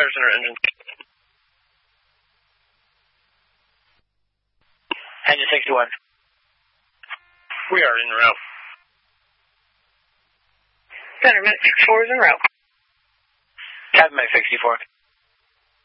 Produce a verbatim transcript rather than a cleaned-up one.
fires in our engine. Engine sixty-one. We are en route. Center, Medic sixty-four is en route. Cabin Medic sixty-four.